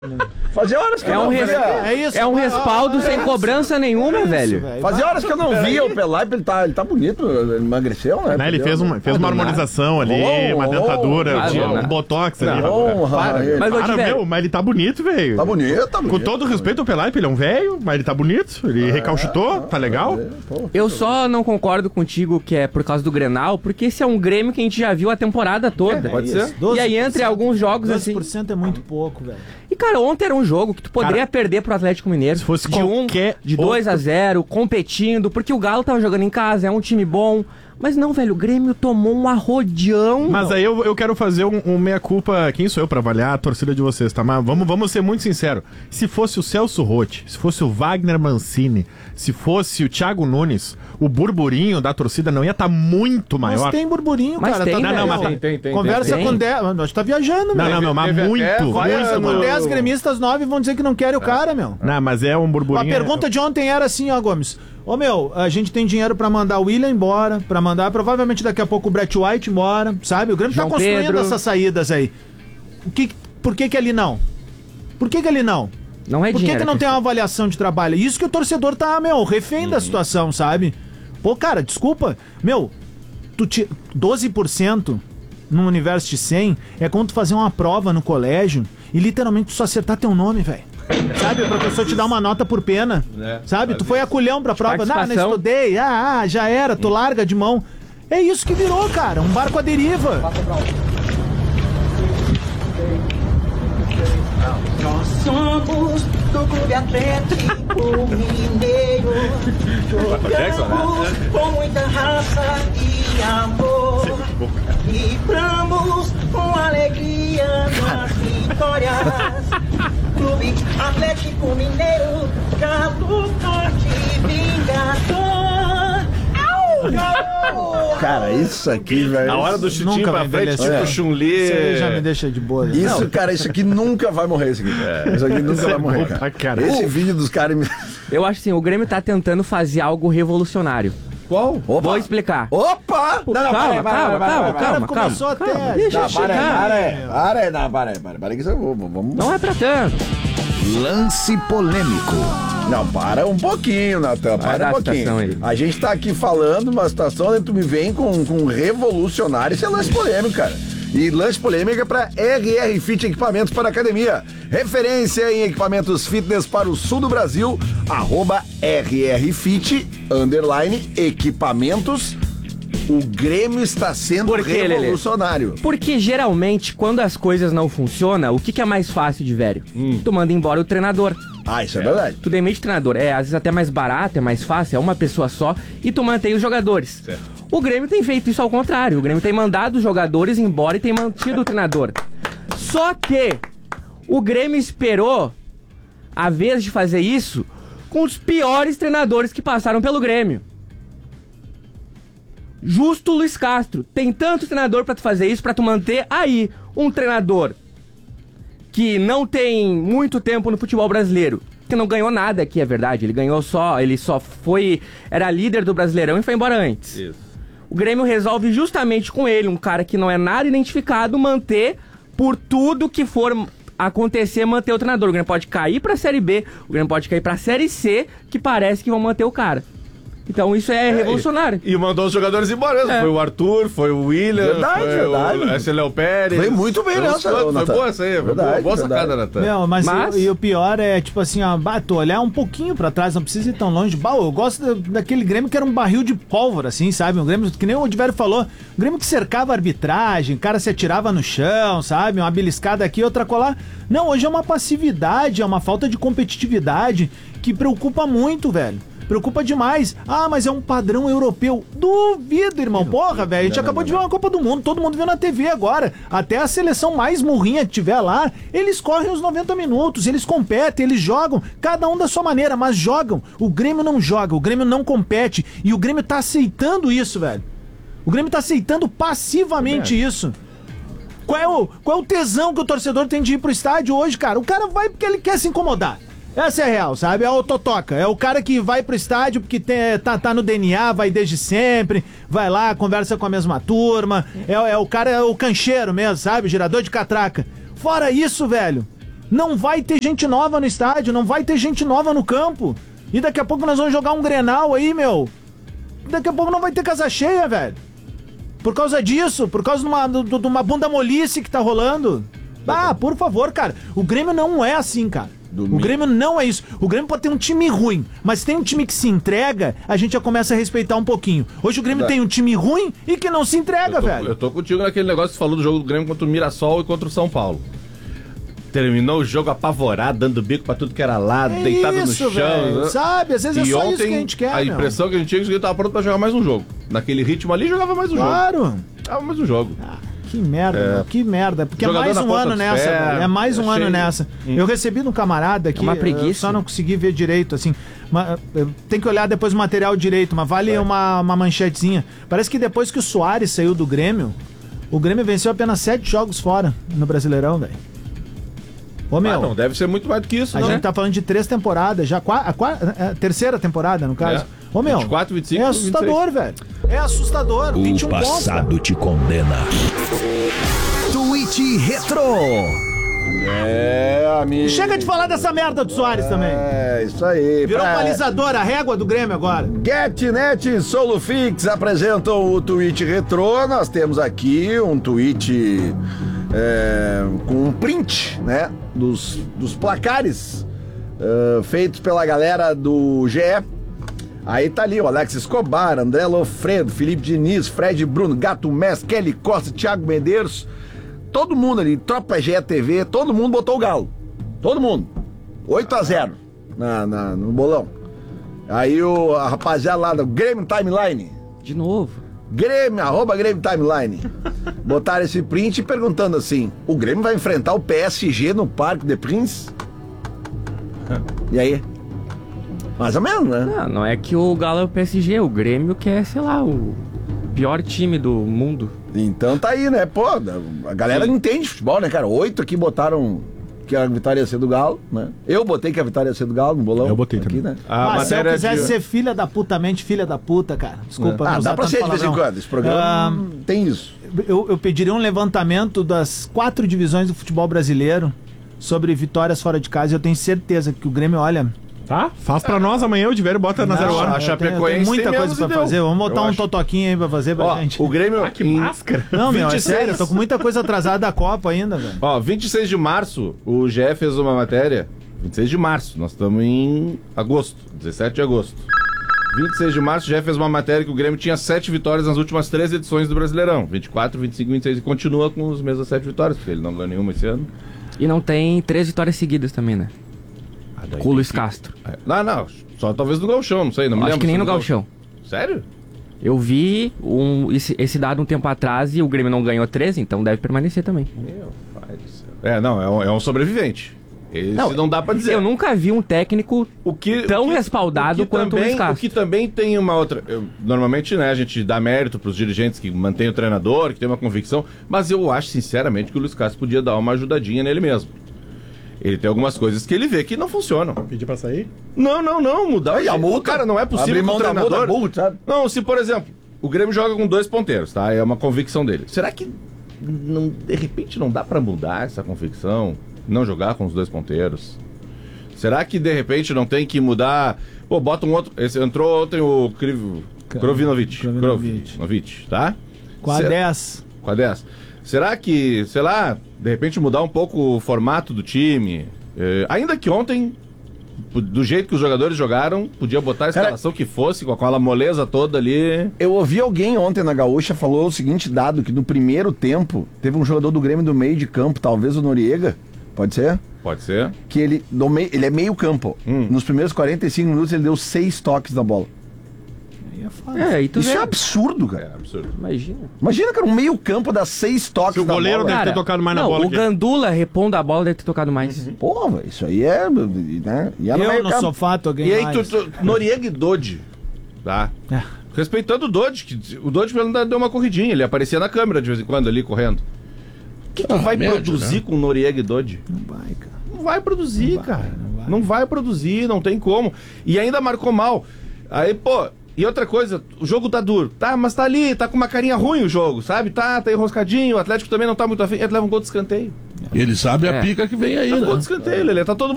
Fazia horas que eu não via. É um respaldo sem cobrança nenhuma, velho. Fazia horas que eu não via o Pelaipe, ele tá bonito, ele emagreceu, né? Ele fez uma harmonização ali, uma dentadura, um botox ali. Mas ele tá bonito, velho. Tá bonito. Com todo respeito ao Pelaipe, ele é um velho, mas ele tá bonito, ele recalchutou, tá legal. Eu só não concordo contigo que é por causa do Grenal, porque esse é um Grêmio que a gente já viu a temporada toda. Pode ser. E aí entre alguns jogos assim... 12% é muito pouco, velho. E cara, ontem era um jogo que tu poderia perder pro Atlético Mineiro. Se fosse de 2-0, competindo, porque o Galo tava jogando em casa, é um time bom. Mas não, velho, o Grêmio tomou um arrodeão. Mas aí eu quero fazer um meia-culpa. Quem sou eu pra avaliar a torcida de vocês, tá? Mas vamos ser muito sinceros. Se fosse o Celso Rotti, se fosse o Wagner Mancini, se fosse o Thiago Nunes, o burburinho da torcida não ia estar muito maior. Mas tem burburinho, mas cara. Tem, tem. Conversa com 10. Nós tá viajando, meu. Não, mas muito. Conversa com 10 gremistas 9 vão dizer que não querem o cara, meu. Não, mas é um burburinho. A pergunta de ontem era assim, ó, Gomes. Ô, meu, a gente tem dinheiro pra mandar o William embora, pra mandar provavelmente daqui a pouco o Brett White embora, sabe? O Grêmio tá construindo essas saídas aí. Por que ali não? Por que ali não? Não é Por que não tem uma avaliação de trabalho? Isso que o torcedor tá, refém da situação, sabe? Pô, cara, desculpa. 12% num universo de 100 é como tu fazer uma prova no colégio e literalmente tu só acertar teu nome, velho. Sabe, o professor te dá uma nota por pena. Sabe, tu foi a culhão pra prova. Não estudei. Já era, tu larga de mão. É isso que virou, cara. Um barco à deriva. Nós somos do Clube Atlético Mineiro. Jogamos com muita raça e amor. Vibramos com alegria nas vitórias. Clube Atlético Mineiro, galo forte vingador. Cara, isso aqui, velho. Na hora do chutinho pra frente, tipo Chun-Li. Isso aí já me deixa de boa. Isso, cara, isso aqui nunca vai morrer, isso aqui. Isso aqui nunca vai morrer, cara. Esse vídeo dos caras... Eu acho assim, o Grêmio tá tentando fazer algo revolucionário. Qual? Opa. Vou explicar. Opa! Calma. Começou até... Deixa eu chegar. Para que vamos... Não é pra tanto. Lance polêmico. Não, para um pouquinho, Natan, para um pouquinho. A gente tá aqui falando uma situação, aí tu me vem com revolucionário, isso é lance polêmico, cara. E lance polêmico é pra RR Fit Equipamentos para Academia. Referência em equipamentos fitness para o sul do Brasil, @RRFit, _equipamentos. O Grêmio está sendo revolucionário. Porque geralmente, quando as coisas não funcionam, o que é mais fácil de velho? Tu manda embora o treinador. Isso é verdade. Tu demite o treinador. Às vezes até mais barato, é mais fácil, é uma pessoa só, e tu mantém os jogadores. Certo. O Grêmio tem feito isso ao contrário. O Grêmio tem mandado os jogadores embora e tem mantido o treinador. Só que o Grêmio esperou a vez de fazer isso com os piores treinadores que passaram pelo Grêmio. Justo Luiz Castro. Tem tanto treinador pra tu fazer isso, pra tu manter aí um treinador que não tem muito tempo no futebol brasileiro, que não ganhou nada aqui, é verdade. Ele só foi... Era líder do Brasileirão e foi embora antes. Isso. O Grêmio resolve justamente com ele, um cara que não é nada identificado, manter por tudo que for acontecer, manter o treinador. O Grêmio pode cair pra Série B, o Grêmio pode cair pra Série C, que parece que vão manter o cara. Então isso é revolucionário. E mandou os jogadores embora mesmo. Foi o Arthur, foi o William, foi o Léo Pérez. Foi muito bem, Natan. Foi boa essa aí, boa sacada, Natan. Mas e o pior é, tipo assim, tu olhar um pouquinho pra trás, não precisa ir tão longe. Eu gosto daquele Grêmio que era um barril de pólvora, assim, sabe? Um Grêmio, que nem o Odivério falou, um Grêmio que cercava a arbitragem, o cara se atirava no chão, sabe? Uma beliscada aqui, outra colar. Não, hoje é uma passividade, é uma falta de competitividade que preocupa muito, velho. Preocupa demais. Mas é um padrão europeu. Duvido, irmão. Porra, velho. A gente acabou de ver uma Copa do Mundo. Todo mundo vê na TV agora. Até a seleção mais murrinha que tiver lá, eles correm os 90 minutos. Eles competem, eles jogam. Cada um da sua maneira, mas jogam. O Grêmio não joga. O Grêmio não compete. E o Grêmio tá aceitando isso, velho. O Grêmio tá aceitando passivamente isso. Qual é o tesão que o torcedor tem de ir pro estádio hoje, cara? O cara vai porque ele quer se incomodar. Essa é real, sabe? É o totoca. É o cara que vai pro estádio porque tá no DNA, vai desde sempre, vai lá, conversa com a mesma turma. É o cara, é o cancheiro mesmo, sabe? Girador de catraca. Fora isso, velho, Não vai ter gente nova no estádio, não vai ter gente nova no campo. E daqui a pouco nós vamos jogar um Grenal aí, meu. Daqui a pouco não vai ter casa cheia, velho. Por causa disso, por causa de uma bunda molice que tá rolando. Ah, por favor, cara. O Grêmio não é assim, cara. O Grêmio não é isso. O Grêmio pode ter um time ruim, mas tem um time que se entrega, a gente já começa a respeitar um pouquinho. Hoje o Grêmio tem um time ruim e que não se entrega, velho. Eu tô contigo naquele negócio que você falou do jogo do Grêmio contra o Mirassol e contra o São Paulo. Terminou o jogo apavorado, dando bico pra tudo que era lado, deitado isso, no chão. Véio, sabe? Às vezes é só isso que a gente quer, a impressão que a gente tinha é que ele tava pronto pra jogar mais um jogo. Naquele ritmo ali, jogava mais um jogo. Claro. Jogava mais um jogo. Que merda, meu, que merda. Porque é mais um ano nessa, velho. É mais um ano nessa. Eu recebi de um camarada aqui, uma preguiça. Só não consegui ver direito, assim. Tem que olhar depois o material direito, mas vale uma manchetezinha. Parece que depois que o Soares saiu do Grêmio, o Grêmio venceu apenas 7 jogos fora no Brasileirão, velho. Ô, meu. Não, deve ser muito mais do que isso, A gente tá falando de 3 temporadas, já a terceira temporada, no caso. Ô, meu. 24, 25, é assustador, 26. velho. É assustador. O 21 passado te condena. Tweet Retro. Amigo. Chega de falar dessa merda do Soares também. É, isso aí. Virou um balizador, a régua do Grêmio agora. GetNet e Solufix apresentam o tweet retrô. Nós temos aqui um tweet com um print, né, dos placares feitos pela galera do GE. Aí tá ali o Alex Escobar, André Lofredo, Felipe Diniz, Fred Bruno, Gato Messi, Kelly Costa, Thiago Medeiros. Todo mundo ali, Tropa GE TV, todo mundo botou o Galo. Todo mundo. 8-0 no bolão. Aí a rapaziada lá do Grêmio Timeline. De novo. Grêmio, @Grêmio Timeline. Botaram esse print perguntando assim: o Grêmio vai enfrentar o PSG no Parque des Princes? E aí? Mais ou menos, né? Não é que o Galo é o PSG, o Grêmio que é, sei lá, o pior time do mundo. Então tá aí, né? Pô, a galera entende futebol, né, cara? 8 aqui botaram que a vitória ia ser do Galo, né? Eu botei que a vitória ia ser do Galo no bolão. Eu botei aqui, também. né? Se eu quisesse ser filha da puta, cara. Desculpa. Dá pra ser de vez em quando. Esse programa tem isso. Eu pediria um levantamento das 4 divisões do futebol brasileiro sobre vitórias fora de casa e eu tenho certeza que o Grêmio, olha... Tá? Faz pra nós amanhã, o Diverio bota na 0 hora. A Chapecoense tem muita coisa pra fazer. Vamos botar um totoquinho aí pra fazer pra gente. O Grêmio... Que máscara. Não, meu, é sério, eu tô com muita coisa atrasada da Copa ainda, velho. 26 de março, o GE fez uma matéria. 26 de março, nós estamos em agosto, 17 de agosto. 26 de março, o GE fez uma matéria que o Grêmio tinha 7 vitórias nas últimas 3 edições do Brasileirão. 24, 25, 26 e continua com os mesmos 7 vitórias, porque ele não ganhou nenhuma esse ano. E não tem 3 vitórias seguidas também, né? Com o Luiz Castro. Não, só talvez no Gauchão, não sei, não me lembro. Acho que nem no Gauchão. Sério? Eu vi esse dado um tempo atrás e o Grêmio não ganhou 13, então deve permanecer também. Meu pai do céu. É um sobrevivente. Esse não dá pra dizer. Eu nunca vi um técnico tão respaldado quanto o Luiz Castro. O que também tem uma outra... Normalmente, né, a gente dá mérito pros dirigentes que mantêm o treinador, que tem uma convicção, mas eu acho, sinceramente, que o Luiz Castro podia dar uma ajudadinha nele mesmo. Ele tem algumas coisas que ele vê que não funcionam. Pedir pra sair? Não, mudar. Aí, a multa, cara, não é possível abrir mão que o treinador... da multa, sabe? Não, se, por exemplo, o Grêmio joga com 2 ponteiros, tá? É uma convicção dele. Será que, de repente, não dá pra mudar essa convicção? Não jogar com os 2 ponteiros? Será que, de repente, não tem que mudar... Pô, bota um outro... Entrou ontem o Krovinovic, tá? Com a 10. Com a 10. Será que, sei lá, de repente mudar um pouco o formato do time? Ainda que ontem, do jeito que os jogadores jogaram, podia botar a escalação que fosse, com aquela moleza toda ali. Eu ouvi alguém ontem na Gaúcha falou o seguinte dado, que no primeiro tempo teve um jogador do Grêmio do meio de campo, talvez o Noriega, pode ser? Pode ser. Que ele é meio campo. Nos primeiros 45 minutos ele deu 6 toques na bola. Isso é absurdo, cara. É absurdo. Imagina, cara, um meio campo dá 6 toques Se o goleiro na bola. deve ter tocado mais na bola. O Gandula, repondo a bola, deve ter tocado mais. Porra, isso aí é... Né? Eu no sofá toquei mais. E aí, Noriega e Dodge, tá? Respeitando o Dodge, que o Dodge pelo menos deu uma corridinha, ele aparecia na câmera de vez em quando ali, correndo. O que vai produzir com Noriega e Dodge? Não vai, cara. Não vai produzir, cara. Não vai produzir, não tem como. E ainda marcou mal. Aí, pô... E outra coisa, o jogo tá duro, tá? Mas tá ali, tá com uma carinha ruim o jogo, sabe? Tá enroscadinho, o Atlético também não tá muito afim, ele leva um gol de escanteio. Ele sabe a pica que vem aí, né? Escanteio, Lelê. Tá todo